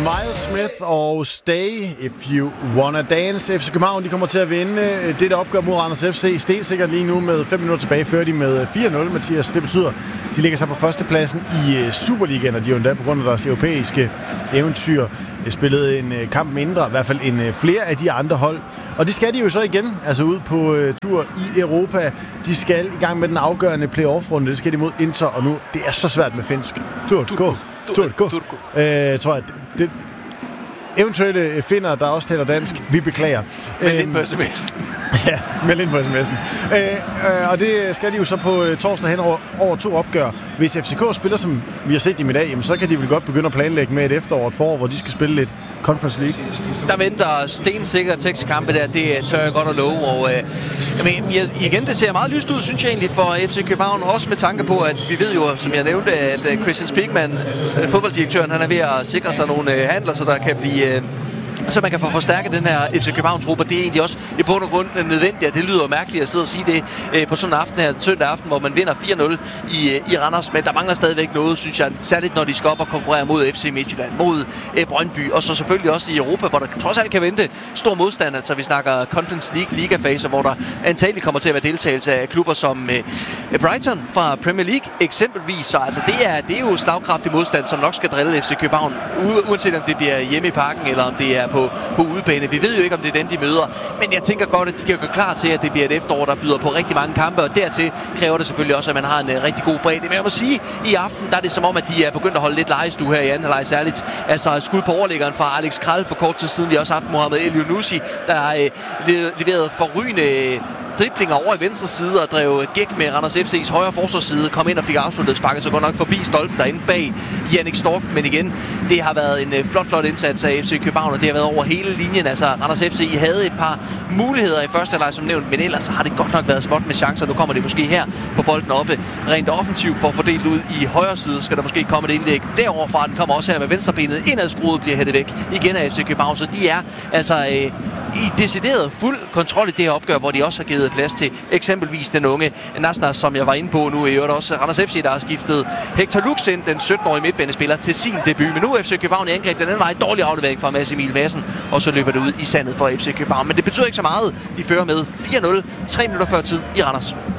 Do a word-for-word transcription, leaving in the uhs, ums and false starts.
Miles Smith og Stay If You Wanna Dance. F C København de kommer til at vinde det der opgør mod Randers F C. Stensikkert lige nu med fem minutter tilbage, fører de med fire nul, Mathias. Det betyder, de ligger sig på førstepladsen i Superligaen, og de er jo endda på grund af deres europæiske eventyr spillet en kamp mindre, i hvert fald en flere af de andre hold. Og det skal de jo så igen, altså ud på tur i Europa. De skal i gang med den afgørende playoff-runde. Det skal de mod Inter, og nu, det er så svært med finsk. Turku. Turku. Øh, tror jeg, det, eventuelle finder, der også taler dansk, vi beklager. Meld ind på sms'en. Ja, meld ind på sms'en. Øh, øh, og det skal de jo så på øh, torsdag hen over, over to opgør. Hvis F C K spiller, som vi har set dem i dag, jamen, så kan de vel godt begynde at planlægge med et efterår, et forår, hvor de skal spille lidt Conference League. Der venter stensikkert seks kampe der, det tør jeg godt at love. Og, øh, jamen, jeg, igen, det ser meget lyst ud, synes jeg egentlig, for F C København. Også med tanke på, at vi ved jo, som jeg nævnte, at Christian Spigman, fodbolddirektøren, han er ved at sikre sig nogle øh, handler, så der kan blive... Øh, så man kan få forstærket den her F C København-truppe. Det er egentlig også i bund og grund nødvendigt. Det lyder mærkeligt at sidde og sige det øh, på sådan en aften her, søndag aften, hvor man vinder fire nul i, i Randers. Men der mangler stadigvæk noget, synes jeg. Særligt når de skal op og konkurrere mod F C Midtjylland, mod øh, Brøndby. Og så selvfølgelig også i Europa, hvor der trods alt kan vente stor modstand. Altså vi snakker Conference League, ligafaser, hvor der antageligt kommer til at være deltagelse af klubber som øh, Brighton fra Premier League eksempelvis. Så altså det er, det er jo slagkraftig modstand, som nok skal drille F C København. Uanset om det bliver hjemme i parken, eller om det er på På, på udebane. Vi ved jo ikke, om det er den, de møder. Men jeg tænker godt, at de kan gå klar til, at det bliver et efterår, der byder på rigtig mange kampe. Og dertil kræver det selvfølgelig også, at man har en uh, rigtig god bredde. Men jeg må sige, i aften, der er det som om, at de er begyndt at holde lidt legestue her i anden halvleg særligt. Altså skud på overliggeren fra Alex Kral for kort tid siden. Vi har også haft Mohamed Elyounoussi, der har uh, leveret forrygende driblinger over i venstre side og drev gæk med Randers F C's højre forsvarsside, kom ind og fik afsluttet sparket så godt nok forbi stolpen derinde bag Jannik Stork, men igen, det har været en flot, flot indsats af F C København, og det har været over hele linjen. Altså, Randers F C havde et par muligheder i første halvleg som nævnt, men ellers har det godt nok været småt med chancer. Nu kommer det måske her på bolden oppe rent offensivt for at fordelt ud i højre side, skal der måske komme et indlæg derover fra. Den kommer også her med venstrebenet indadskruet, bliver hættet væk igen af F C København, så de er altså øh, i decideret fuld kontrol i det her opgør, hvor de også har givet plads til eksempelvis den unge Nasnas, som jeg var inde på nu. I øvrigt også Randers F C, der har skiftet Hector Lux ind, den sytten-årige midtbanespiller, til sin debut. Men nu er F C København i angreb den anden vej. Dårlig aflevering fra Mads Emil Madsen, og så løber det ud i sandet for F C København. Men det betyder ikke så meget. De fører med fire nul, tre minutter før tid i Randers.